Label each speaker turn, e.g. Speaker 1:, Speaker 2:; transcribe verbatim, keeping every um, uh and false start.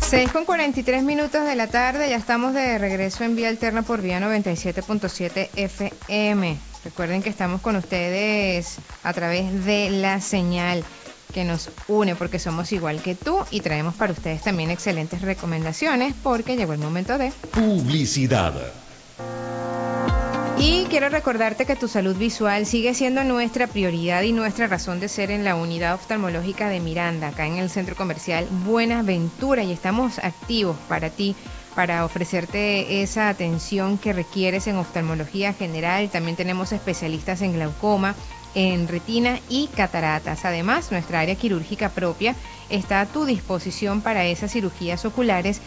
Speaker 1: seis con cuarenta y tres minutos de la tarde, ya estamos de regreso en Vía Alterna por Vía noventa y siete punto siete F M. Recuerden que estamos con ustedes a través de la señal que nos une, porque somos igual que tú, y traemos para ustedes también excelentes recomendaciones, porque llegó el momento de
Speaker 2: publicidad.
Speaker 1: Y quiero recordarte que tu salud visual sigue siendo nuestra prioridad y nuestra razón de ser en la unidad oftalmológica de Miranda, acá en el centro comercial Buenaventura, y estamos activos para ti, para ofrecerte esa atención que requieres en oftalmología general. También tenemos especialistas en glaucoma, en retina y cataratas. Además, nuestra área quirúrgica propia está a tu disposición para esas cirugías oculares